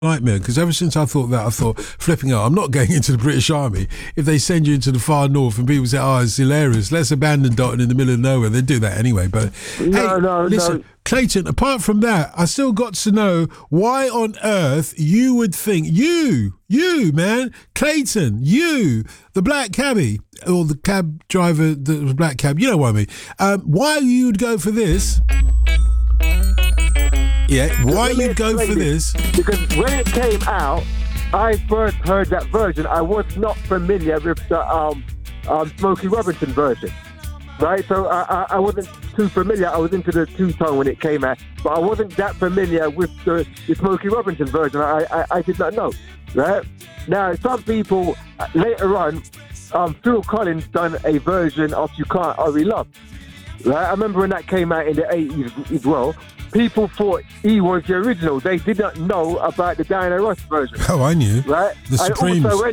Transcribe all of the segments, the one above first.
nightmare, because ever since I thought that, I thought, flipping out, I'm not going into the British Army. If they send you into the far north and people say, oh, it's hilarious, let's abandon Dalton in the middle of nowhere, they do that anyway. But listen, Clayton, apart from that, I still got to know why on earth you would think, you man, Clayton, you, the black cabbie, or the cab driver, the black cab, you know what I mean, why you'd go for this. Yeah, why you go for this? Because when it came out, I first heard that version. I was not familiar with the Smokey Robinson version, right? So I wasn't too familiar. I was into the two-tone when it came out, but I wasn't that familiar with the Smokey Robinson version. I did not know, right? Now, some people later on, Phil Collins done a version of You Can't Hurry Love, right? I remember when that came out in the 80s as well. People thought he was the original. They did not know about the Diana Ross version. Oh, I knew. Right? The Supremes. And also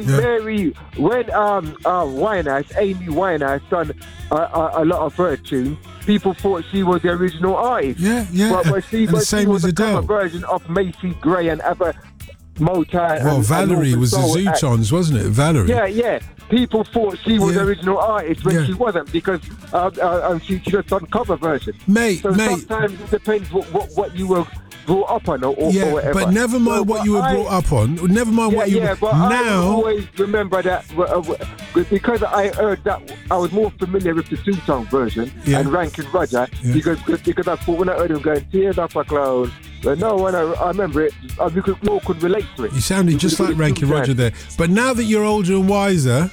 when Amy Winehouse done a lot of her tunes, people thought she was the original artist. Yeah. But she was a Adele. cover version of Macy Gray and other Motown. Well, Valerie was the Zootons, wasn't it? Valerie. Yeah. People thought she was the original artist when she wasn't, because she just done cover version. Mate. Sometimes it depends what you were brought up on or whatever. But never mind what you were brought up on. Never mind what you were. But I always remember that because I heard that I was more familiar with the two-tone version and Rankin Roger because I thought when I heard him going, tears up a cloud. But no, when I remember it, more could relate to it. You sounded just like Rankin Roger there. But now that you're older and wiser,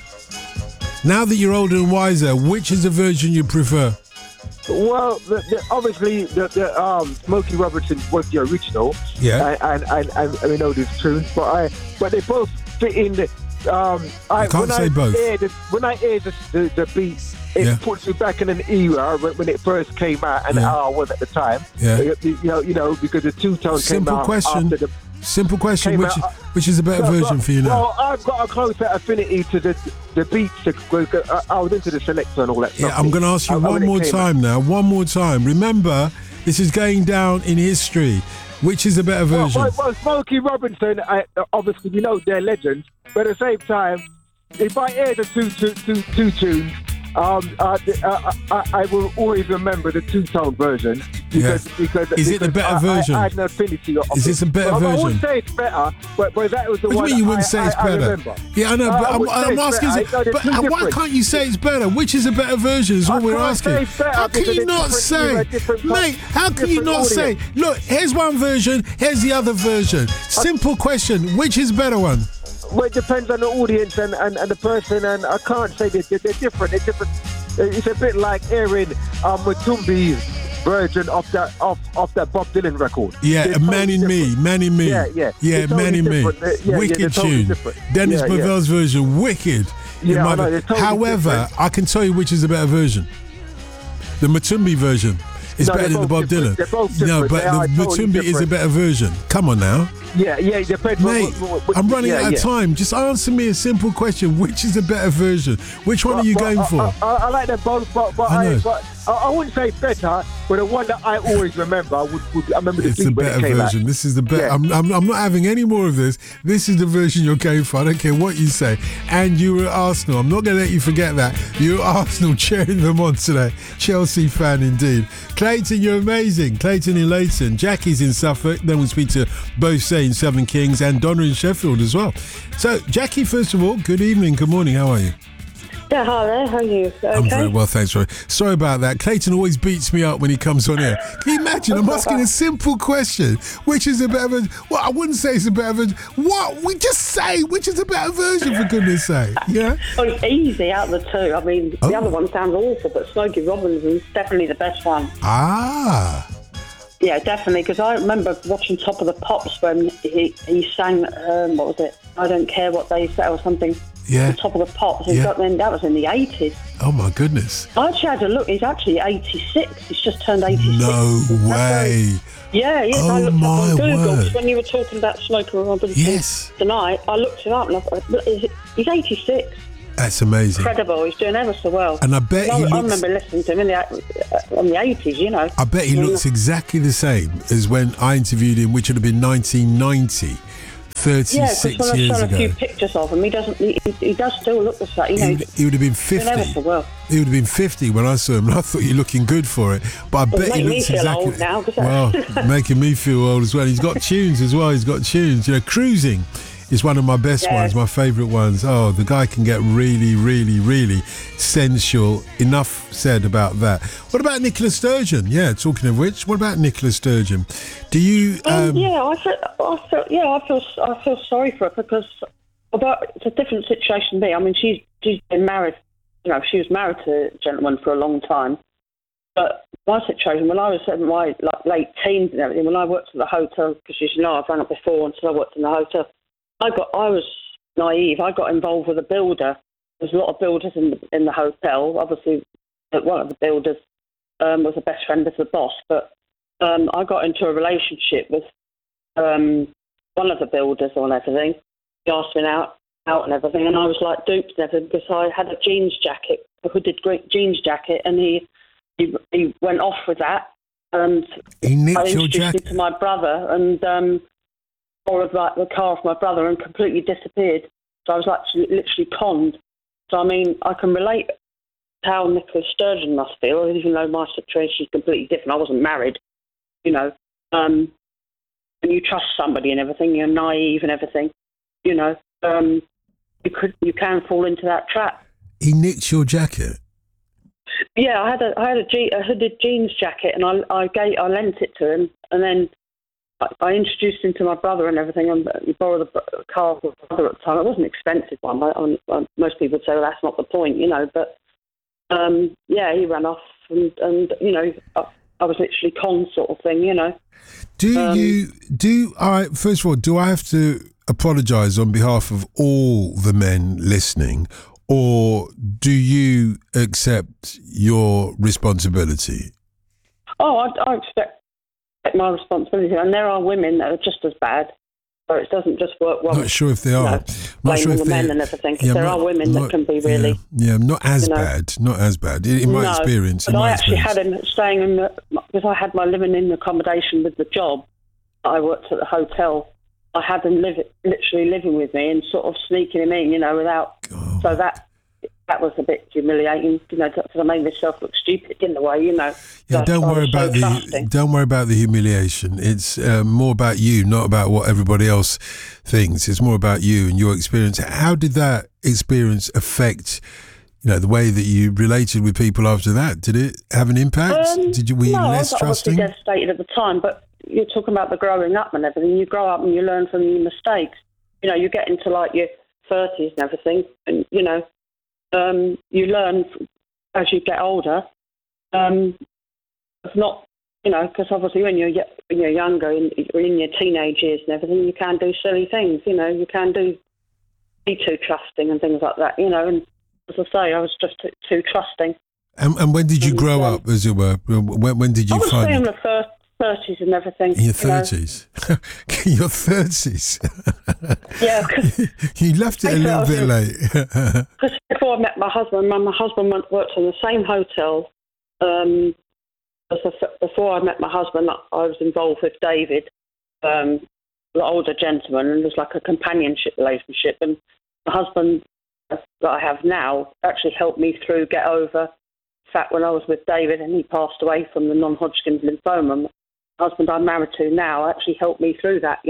which is the version you prefer? Well, obviously, the Smokey Robinson was the original. Yeah. And we know these tunes, but they both fit in the. I can't say both. When I hear the beat, it puts me back in an era when it first came out, and how I was at the time. Yeah. You know, because the two-tone came out after the. Simple question, which is a better version for you now? Well, I've got a closer affinity to the beats. I was into the selector and all that stuff. Yeah, I'm going to ask you one more time. Remember, this is going down in history. Which is a better version? Well, Smokey Robinson, obviously, we know they're legends, but at the same time, if I hear the two tunes, I will always remember the two-tone version because is it the better version? I had an affinity of Is this a better version? I wouldn't say it's better, but that was the one. What do you mean you wouldn't say it's better? Remember. Yeah, I know, but I'm asking, why can't you say it's better? Which is a better version is what we're asking. How can you not say? Mate, how can you not say? Look, here's one version, here's the other version. Simple question, which is the better one? Well, it depends on the audience and the person, and I can't say they're different. It's a bit like hearing Matumbi's version of that Bob Dylan record. Yeah, Man in Me. Yeah, Man in Me. Wicked tune. Dennis Bovell's version, wicked. However, I can tell you which is a better version. The Matumbi version is better than the Bob Dylan. No, but the Matumbi is a better version. Come on now. Yeah, it depends. Mate, I'm running out of time. Just answer me a simple question. Which is a better version? Which one are you going for? I like them both, but I wouldn't say better, but the one that I always remember, I remember the beat when it came out. This is the better. I'm not having any more of this. This is the version you're going for. I don't care what you say. And you were at Arsenal. I'm not going to let you forget that. You were at Arsenal cheering them on today. Chelsea fan indeed. Clayton, you're amazing. Clayton in Leighton. Jackie's in Suffolk. Then we'll speak to both Say in Southern Kings and Donna in Sheffield as well. So, Jackie, first of all, good evening, good morning. How are you? Yeah, hi there. How are you? Okay? I'm very well, thanks, Roy. Sorry about that. Clayton always beats me up when he comes on here. Can you imagine? I'm asking a simple question. Which is a better version? Well, I wouldn't say it's a better version. What? We just say which is a better version, for goodness sake. Yeah? Well, it's easy out of the two. I mean, the other one sounds awful, but Smokey Robinson's definitely the best one. Ah. Yeah, definitely, because I remember watching Top of the Pops when he sang, what was it? I Don't Care What They Say or something. Yeah. The Top of the Pops. That was in the 80s. Oh, my goodness. I actually had a look. He's actually 86. He's just turned 86. No way. Yeah. Oh, I looked up on Google. word. When you were talking about Smokey Robinson tonight, I looked it up and I thought, he's 86. That's amazing. Incredible. He's doing ever so well. And I bet I remember listening to him in the 80s, you know. I bet he looks exactly the same as when I interviewed him, which would have been 1990. 36 Yeah, because when I've years shown ago. a few pictures of him, he doesn't. He does still look the same. You know, He would have been 50. ever so well. He would have been 50 when I saw him, and I thought you're looking good for it. But I bet he making me looks feel exactly. old now, does it? Well, making me feel old as well. He's got tunes as well. He's got tunes. You know, Cruising is one of my best ones, my favourite ones. Oh, the guy can get really, really, really sensual. Enough said about that. What about Nicola Sturgeon? Yeah, talking of which, what about Nicola Sturgeon? Do you? I feel sorry for her because although it's a different situation than me. I mean, she's been married. You know, she was married to a gentleman for a long time. But my situation, when I was in my late teens and everything, when I worked at the hotel, because you know I've run it before, until I worked in the hotel, I was naive. I got involved with a builder. There's a lot of builders in the hotel. Obviously, one of the builders was a best friend of the boss. But I got into a relationship with one of the builders on everything. He asked me out and everything, and I was like duped and everything because I had a jeans jacket, a hooded jeans jacket, and he went off with that. And he nicked I your introduced jacket him to my brother and borrowed the car of my brother and completely disappeared. So I was literally conned. So, I mean, I can relate to how Nicola Sturgeon must feel, even though my situation is completely different. I wasn't married, you know. And you trust somebody and everything, you're naive and everything, you know. You can fall into that trap. He nicked your jacket? Yeah, I had a hooded jeans jacket, and I lent it to him, and then I introduced him to my brother and everything, and he borrowed a car with my brother at the time. It wasn't an expensive one. Most people would say, well, that's not the point, you know. But he ran off, and you know, I was literally conned, sort of thing, you know. First of all, do I have to apologise on behalf of all the men listening, or do you accept your responsibility? Oh, I expect my responsibility, and there are women that are just as bad. So it doesn't just work well. Not sure if they are. Not sure if the men and everything. Because there are women that can be really. Yeah, not as bad. Not as bad. In my experience. But I actually had him staying in because I had my living in accommodation with the job. I worked at the hotel. I had him literally living with me and sort of sneaking him in, you know, without. Oh. So that was a bit humiliating, you know, because I made myself look stupid in a way, you know. Yeah, don't worry about the humiliation. It's more about you, not about what everybody else thinks. It's more about you and your experience. How did that experience affect, you know, the way that you related with people after that? Did it have an impact? Were you less trusting? I was devastated at the time, but you're talking about the growing up and everything. You grow up and you learn from your mistakes. You know, you get into like your 30s and everything, and you know. You learn as you get older. It's not, you know, because obviously when you're younger, you're in your teenage years and everything, you can do silly things. You know, you can be too trusting and things like that. You know, and as I say, I was just too trusting. And when did you grow up, as it were? When did you find? I was in the 30s and everything. In your 30s? Your 30s? Yeah. You left it a little bit late. Because before I met my husband worked in the same hotel. Before I met my husband, I was involved with David, the older gentleman, and it was like a companionship relationship. And my husband that I have now actually helped me get over the fact when I was with David and he passed away from the non-Hodgkin's lymphoma. The husband I'm married to now actually helped me through that.